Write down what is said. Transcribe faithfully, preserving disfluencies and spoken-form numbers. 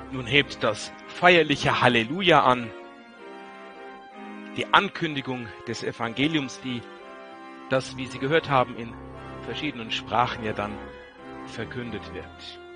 Nun hebt das feierliche Halleluja an, die Ankündigung des Evangeliums, die das, wie Sie gehört haben, in verschiedenen Sprachen ja dann verkündet wird.